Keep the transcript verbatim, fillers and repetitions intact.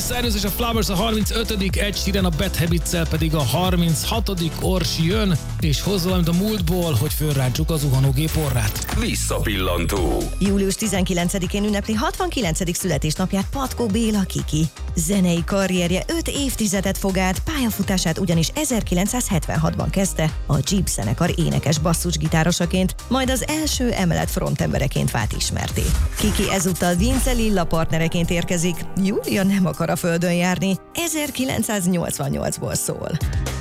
Serious és a Flowers a harmincötödik, Ed Sheeran a Bad Habits-szel pedig a harminchatodik Orsi jön, és hozza valamit a múltból, hogy fölrántsuk az zuhanógép orrát. Visszapillantó. július tizenkilencedikén ünnepli hatvankilencedik születésnapját Patkó Béla Kiki. Zenei karrierje öt évtizedet fog át, pályafutását ugyanis ezerkilencszázhetvenhatban kezdte a Jeep zenekar énekes basszusgitárosaként, majd az első emelet frontembereként vált ismerté. Kiki ezúttal Vince Lilla partnereként érkezik, Júlia nem akar a földön járni, ezerkilencszáznyolcvannyolcból szól.